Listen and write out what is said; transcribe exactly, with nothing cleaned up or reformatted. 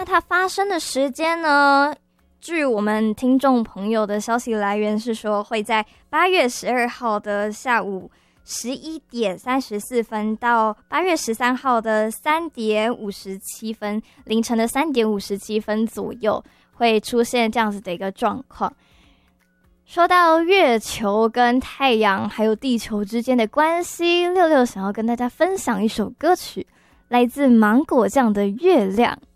它发生的时间呢，据我们听众朋友的消息来源是说，会在八月十二号的下午十一点三十四分到八月十三号的三点五十七分，凌晨的三点五十七分左右会出现这样子的一个状况。说到月球跟太阳还有地球之间的关系，六六想要跟大家分享一首歌曲，来自芒果酱的《月亮》。